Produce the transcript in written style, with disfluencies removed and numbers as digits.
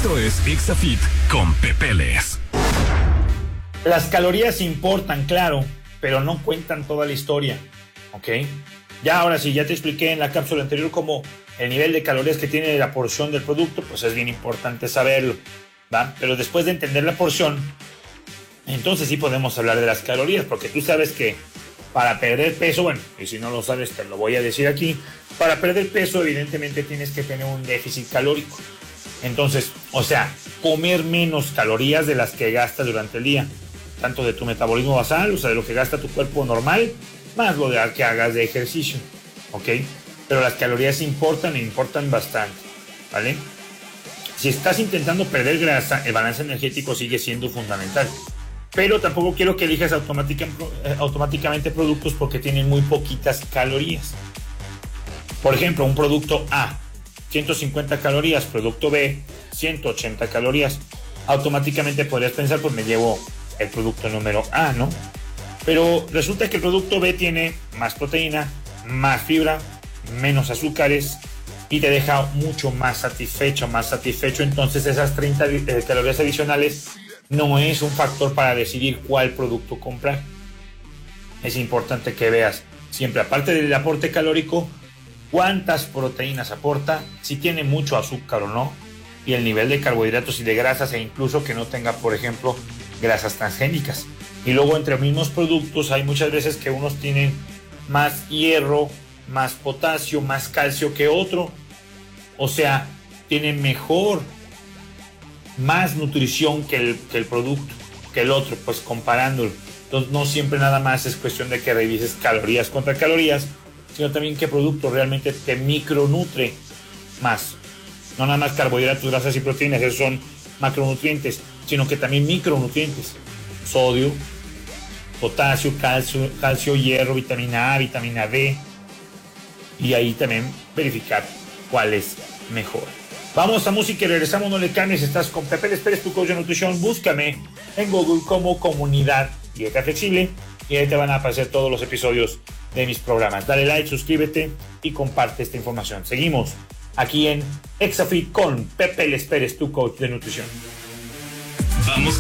Esto es Exafit con Pepeles. Las calorías importan, claro, pero no cuentan toda la historia, ¿ok? Ya ahora sí, ya te expliqué en la cápsula anterior cómo el nivel de calorías que tiene la porción del producto, pues es bien importante saberlo, ¿va? Pero después de entender la porción, entonces sí podemos hablar de las calorías, porque tú sabes que para perder peso, bueno, y si no lo sabes te lo voy a decir aquí, para perder peso evidentemente tienes que tener un déficit calórico. Entonces, o sea, comer menos calorías de las que gastas durante el día, tanto de tu metabolismo basal, o sea, de lo que gasta tu cuerpo normal, más lo de que hagas de ejercicio, ¿ok? Pero las calorías importan e importan bastante, ¿vale? Si estás intentando perder grasa, el balance energético sigue siendo fundamental. Pero tampoco quiero que elijas automáticamente productos porque tienen muy poquitas calorías. Por ejemplo, un producto A, 150 calorías, producto B, 180 calorías. Automáticamente podrías pensar, pues me llevo el producto número A, ¿no? Pero resulta que el producto B tiene más proteína, más fibra, menos azúcares y te deja mucho más satisfecho. Entonces esas 30 calorías adicionales no es un factor para decidir cuál producto comprar. Es importante que veas siempre, aparte del aporte calórico, cuántas proteínas aporta, si tiene mucho azúcar o no, y el nivel de carbohidratos y de grasas, e incluso que no tenga, por ejemplo, grasas transgénicas. Y luego entre los mismos productos hay muchas veces que unos tienen más hierro, más potasio, más calcio que otro. O sea, tienen mejor, más nutrición que el producto, que el otro, pues comparándolo. Entonces no siempre nada más es cuestión de que revises calorías contra calorías, sino también qué producto realmente te micronutre más. No nada más carbohidratos, grasas y proteínas, esos son macronutrientes, sino que también micronutrientes. Sodio, potasio, calcio, hierro, vitamina A, vitamina D. Y ahí también verificar cuál es mejor. Vamos a música y regresamos, no le cambies. Estás con Pepeles Pérez, tu coach de nutrición. Búscame en Google como Comunidad Dieta Flexible y ahí te van a aparecer todos los episodios de mis programas. Dale like, suscríbete y comparte esta información. Seguimos aquí en Exafit con Pepeles Pérez, tu coach de nutrición. Vamos